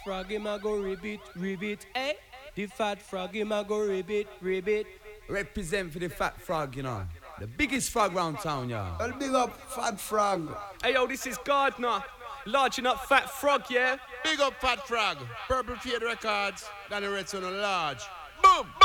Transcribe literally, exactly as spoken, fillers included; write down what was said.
Frog him a go ribbit, ribbit, eh? The fat frog him a go ribbit, ribbit. Represent for the fat frog, you know. The biggest frog round town, y'all. Well, big up Fat Frog. Hey yo, this is Gardner. Larging up Fat Frog, yeah? Big up Fat Frog. Purple Fade Records. Danny Redson on large. Boom!